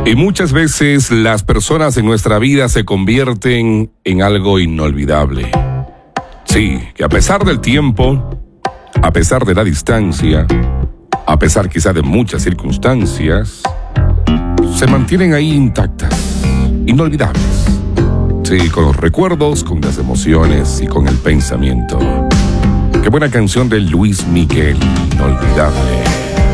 Y muchas veces las personas en nuestra vida se convierten en algo inolvidable. Sí, que a pesar del tiempo, a pesar de la distancia, a pesar quizá de muchas circunstancias, se mantienen ahí intactas, inolvidables. Sí, con los recuerdos, con las emociones y con el pensamiento. Qué buena canción de Luis Miguel, inolvidable.